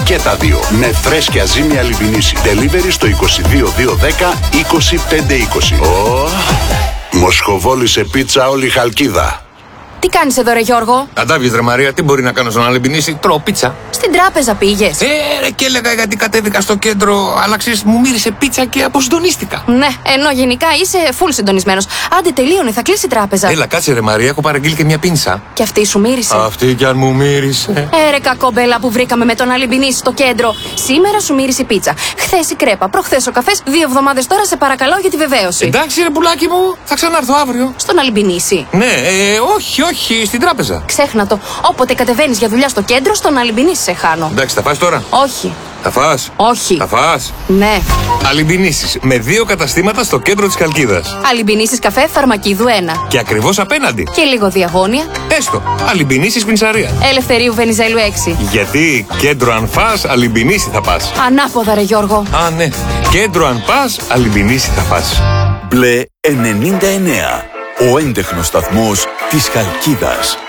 Και τα δύο. Με φρέσκια ζύμη Αλιμπινίση. Delivery στο 22 210 2520. Μοσχοβόλη σε πίτσα όλη η Χαλκίδα. Τι κάνεις εδώ ρε Γιώργο? Αντάβιες ρε Μαρία, τι μπορεί να κάνω στον Αλιμπινίση? Τρώω πίτσα. Στην τράπεζα πήγες? Ρε και έλεγα γιατί κατέβηκα στο κέντρο, αλλά ξέρεις, μου μύρισε πίτσα και αποσυντονίστηκα. Ναι, ενώ γενικά είσαι full συντονισμένος. Άντε τελείωνε, θα κλείσει η τράπεζα. Έλα κάτσε ρε Μαρία, έχω παραγγείλει και μια πίνσα. Και αυτή σου μύρισε? Αυτή κι αν μου μύρισε. Ρε κακόμπελα που βρήκαμε με τον Αλιμπινίση στο κέντρο. Σήμερα σου μύρισε η πίτσα. Χθες η κρέπα, προχθές ο καφές, 2 εβδομάδες τώρα σε παρακαλώ για τη βεβαίωση. Εντάξει ρε πουλάκι μου, θα ξανάρθω αύριο. Στον Αλιμπινίση? Ναι, όχι, στην τράπεζα. Ξέχνα το. Όποτε κατεβαίνεις για δουλειά στο κέντρο, στον Αλιμπινίση σε χάνω. Εντάξει, θα φας τώρα? Όχι. Θα φας? Όχι. Θα φας? Ναι. Αλιμπινίσεις με 2 καταστήματα στο κέντρο της Χαλκίδας. Αλιμπινίσεις καφέ Φαρμακίδου 1. Και ακριβώς απέναντι. Και λίγο διαγώνια. Έστω. Αλιμπινίσεις πινσαρία. Ελευθερίου Βενιζέλου 6. Γιατί κέντρο αν φας, Αλιμπινίση θα πας. Ανάποδα ρε Γιώργο. Α, ναι. Κέντρο αν πας, Αλιμπινίση θα πας. Μπλε 99. Ο έντεχνος σταθμός της Χαλκίδας.